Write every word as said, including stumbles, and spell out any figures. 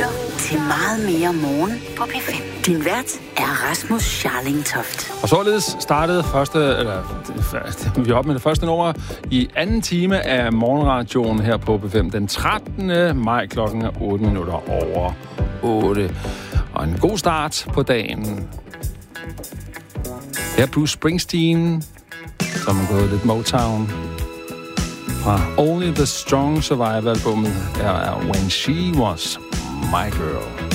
lytter til Meget mere morgen på P fem. Din vært er Rasmus Scharlingtoft. Og således startede første, eller vi er oppe med det første nummer i anden time af morgenradioen her på P fem den trettende maj klokken er otte minutter over otte. Og en god start på dagen. Her er Bruce Springsteen, som er gået lidt Motown. Fra Only the Strong Survive-albummet er When She Was My Girl.